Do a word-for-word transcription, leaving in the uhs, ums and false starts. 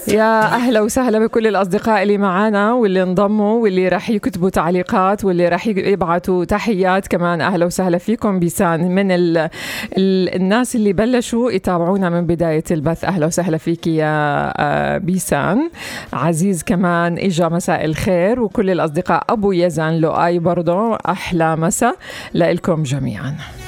يا أهلا وسهلا بكل الأصدقاء اللي معانا واللي انضموا واللي راح يكتبوا تعليقات واللي راح يبعتوا تحيات كمان. أهلا وسهلا فيكم. بيسان من ال ال الناس اللي بلشوا يتابعونا من بداية البث. أهلا وسهلا فيك يا بيسان. عزيز كمان إجا مساء الخير، وكل الأصدقاء. أبو يزن لؤي برضو أحلى مساء لكم جميعا.